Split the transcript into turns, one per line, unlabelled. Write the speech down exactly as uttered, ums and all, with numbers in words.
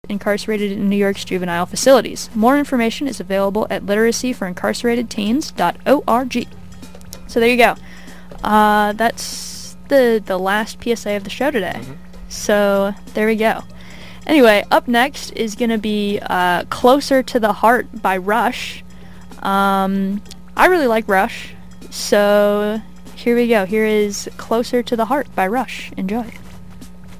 incarcerated in New York's juvenile facilities. More information is available at literacy for incarcerated teens dot org. So there you go. Uh, that's the the last P S A of the show today. Mm-hmm. So there we go. Anyway, up next is going to be uh, Closer to the Heart by Rush. Um, I really like Rush. So here we go. Here is Closer to the Heart by Rush. Enjoy.